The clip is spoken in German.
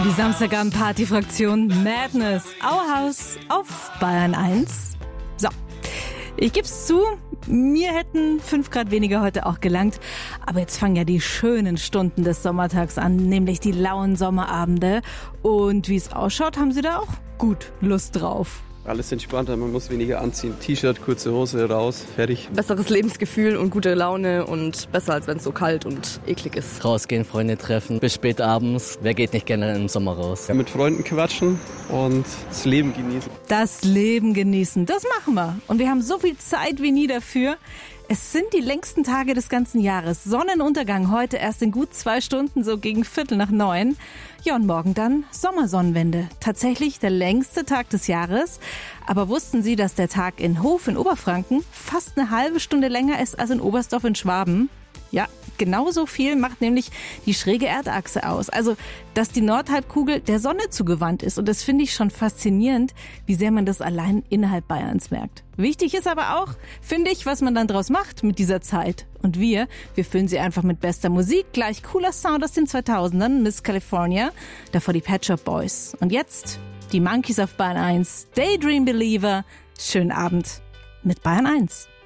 Die Samstagabend-Party-Fraktion Madness, Auhaus auf Bayern 1. So, ich geb's zu, mir hätten 5 Grad weniger heute auch gelangt. Aber jetzt fangen ja die schönen Stunden des Sommertags an, nämlich die lauen Sommerabende. Und wie es ausschaut, haben Sie da auch gut Lust drauf. Alles entspannter, man muss weniger anziehen. T-Shirt, kurze Hose, raus, fertig. Besseres Lebensgefühl und gute Laune und besser, als wenn es so kalt und eklig ist. Rausgehen, Freunde treffen, bis spät abends. Wer geht nicht gerne im Sommer raus? Ja, mit Freunden quatschen und das Leben genießen. Das Leben genießen, das machen wir. Und wir haben so viel Zeit wie nie dafür. Es sind die längsten Tage des ganzen Jahres. Sonnenuntergang heute erst in gut 2 Stunden, so gegen 8:45. Ja, und morgen dann Sommersonnenwende. Tatsächlich der längste Tag des Jahres. Aber wussten Sie, dass der Tag in Hof in Oberfranken fast eine halbe Stunde länger ist als in Oberstdorf in Schwaben? Ja, genauso viel macht nämlich die schräge Erdachse aus. Also, dass die Nordhalbkugel der Sonne zugewandt ist. Und das finde ich schon faszinierend, wie sehr man das allein innerhalb Bayerns merkt. Wichtig ist aber auch, finde ich, was man dann draus macht mit dieser Zeit. Und wir füllen sie einfach mit bester Musik. Gleich cooler Sound aus den 2000ern, Miss California. Davor die Pet Shop Boys. Und jetzt die Monkeys auf Bayern 1, Daydream Believer. Schönen Abend mit Bayern 1.